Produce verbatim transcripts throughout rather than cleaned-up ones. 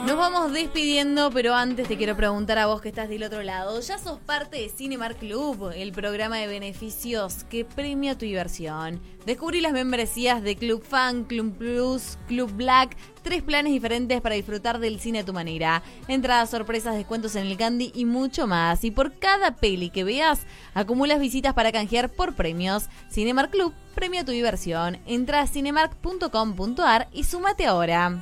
Nos vamos despidiendo, pero antes te quiero preguntar a vos que estás del otro lado. ¿Ya sos parte de Cinemark Club, el programa de beneficios que premia tu diversión? Descubrí las membresías de Club Fan, Club Plus, Club Black, tres planes diferentes para disfrutar del cine a tu manera. Entradas, sorpresas, descuentos en el Candy y mucho más. Y por cada peli que veas, acumulas visitas para canjear por premios. Cinemark Club premia tu diversión. Entra a cinemark punto com punto ar y súmate ahora.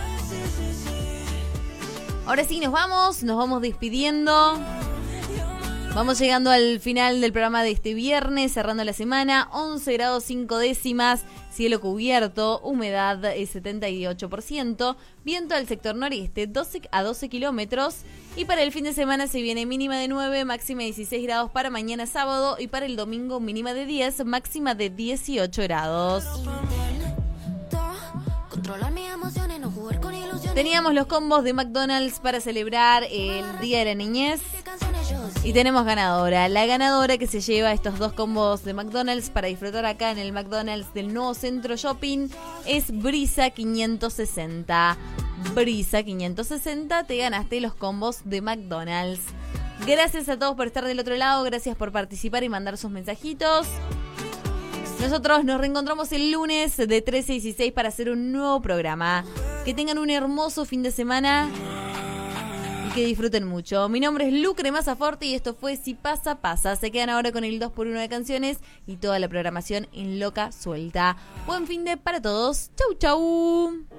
Ahora sí, nos vamos, nos vamos despidiendo. Vamos llegando al final del programa de este viernes, cerrando la semana. once grados cinco décimas, cielo cubierto, humedad setenta y ocho por ciento, viento al sector noreste doce a doce kilómetros. Y para el fin de semana se viene mínima de nueve, máxima de dieciséis grados para mañana sábado. Y para el domingo mínima de diez, máxima de dieciocho grados. Teníamos los combos de McDonald's para celebrar el Día de la Niñez. Y tenemos ganadora. La ganadora que se lleva estos dos combos de McDonald's para disfrutar acá en el McDonald's del nuevo Centro Shopping es Brisa quinientos sesenta. Brisa quinientos sesenta, te ganaste los combos de McDonald's. Gracias a todos por estar del otro lado. Gracias por participar y mandar sus mensajitos. Nosotros nos reencontramos el lunes de trece a dieciséis para hacer un nuevo programa. Que tengan un hermoso fin de semana y que disfruten mucho. Mi nombre es Lucre Mazzaforte y esto fue Si Pasa, Pasa. Se quedan ahora con el dos por uno de canciones y toda la programación en Loca Suelta. Buen fin de para todos. Chau, chau.